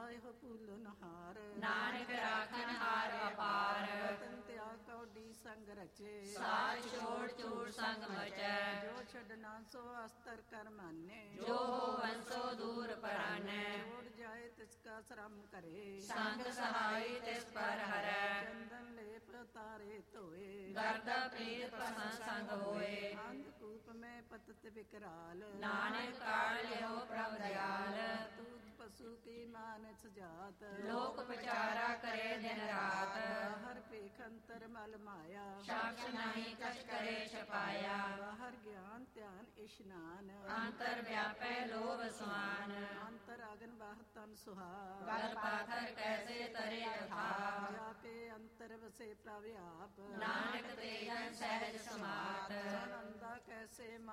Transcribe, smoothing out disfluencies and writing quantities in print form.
ਇਹੋ ਭੂਲਨ ਹਾਰ, ਨਾਨਕ ਰਾਖਨ ਹਾਰ ਅਪਾਰ। ਤਨ ਤਿਆਗ ਕੌਡੀ ਸੰਗ ਰਚੇ, ਸਾਰ ਛੋੜ ਚੂੜ ਸੰਗ ਮਚੈ। ਜੋ ਛੱਡਣਾ ਸੋ ਅਸਤਰ ਕਰ ਮਾਨੇ, ਜੋ ਹੋਵਨ ਸੋ ਦੂਰ ਪਰਾਨੈ। ਛੋੜ ਜਾਏ ਤਿਸ ਕਾ ਸ਼ਰਮ ਕਰੇ, ਸੰਗ ਸਹਾਈ ਤਿਸ ਪਰ ਹਰੈ। ਚੰਦਨ ਲੇਪ ਤਾਰੇ ਧੋਏ, ਗਰਦਾ ਪ੍ਰੀਤ ਪ੍ਰਸੰਨ ਸੰਗ ਹੋਏ। ਅੰਧਕੂਪ ਮੈਂ ਪਤਤ ਵਿਕਰਾਲ, ਨਾਨਕ ਕਾਲ ਲਿਓ ਪ੍ਰਭ ਦਿਆਲ। ਤੂਤ ਪਸ਼ੂ ਕੀ ਮਾਨਸ ਜਾਤ, ਲੋਕ ਵਿਚਾਰਾ ਕਰੇ ਦਿਨ ਰਾਤ। ਹਰ ਭੇਖ ਅੰਤਰ ਮਲ ਮਾਇਆ, ਸ਼ਖਸ ਨਹੀਂ ਕਛ ਕਰੇ ਛਪਾਇਆ। ਬਾਹਰ ਗਿਆਨ ਧਿਆਨ ਇਸ਼ਨਾਨ, ਅੰਤਰ ਵਿਆਪੈ ਲੋਭ ਸਮਾਨ। ਅੰਤਰ ਅਗਨ ਬਾਹ ਤਨ ਸੁਹਾਗ, ਗਲ ਪਾਥਰ ਕੈਸੇ ਤਰੇ ਅਥਾਹ। ਜਾਪੇ ਅੰਤਰ ਵਸੇ ਪ੍ਰਭ ਆਪ, ਨਾਨਕ ਤੇ ਜਨ ਸਹਿਜ ਸਮਾਤ। ਆਨੰਦਾ ਕੈਸੇ